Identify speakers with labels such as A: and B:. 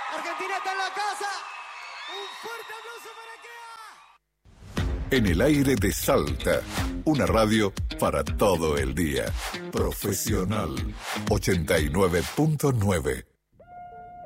A: Argentina está en la casa. Un fuerte aplauso para Kea.
B: En el aire de Salta, una radio para todo el día. Profesional 89.9.